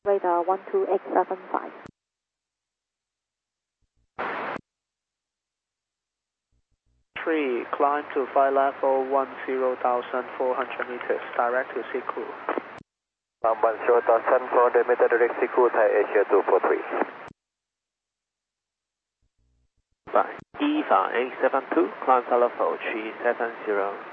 Radar 12875. Climb to flight level 10,400 meters, direct to Siku. 10,400 meters, direct Siku, Thai Asia 243. EVA 872, climb level 370.